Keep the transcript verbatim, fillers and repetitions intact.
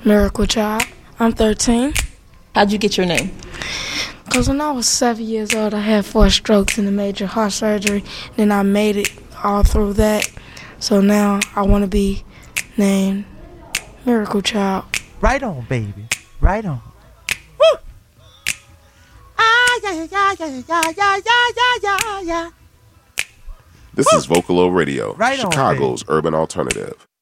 Miracle Child. I'm thirteen. How'd you get your name? Because when I was seven years old, I had four strokes and a major heart surgery. Then I made it all through that. So now I want to be named Miracle Child. Right on, baby. Right on. Woo! Ah, yeah, yeah, yeah, yeah, yeah, yeah, yeah, yeah, yeah. This Woo! Is Vocalo Radio, right Chicago's on, urban alternative.